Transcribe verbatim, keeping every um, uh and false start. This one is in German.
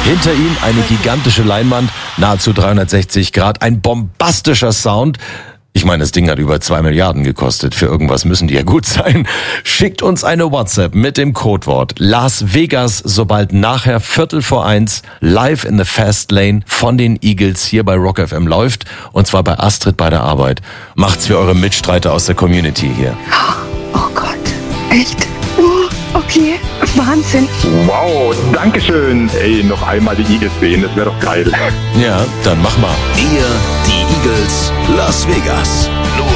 Hinter ihm eine gigantische Leinwand, nahezu dreihundertsechzig Grad, ein bombastischer Sound. Ich meine, das Ding hat über zwei Milliarden gekostet. Für irgendwas müssen die ja gut sein. Schickt uns eine WhatsApp mit dem Codewort Las Vegas, sobald nachher Viertel vor eins live in the Fast Lane von den Eagles hier bei Rock F M läuft. Und zwar bei Astrid bei der Arbeit. Macht's für eure Mitstreiter aus der Community hier. Oh Gott, echt? Oh, okay, Wahnsinn. Wow, danke schön. Ey, noch einmal die Eagles sehen, das wäre doch geil. Ja, dann mach mal. Ihr, die Eagles, Las Vegas.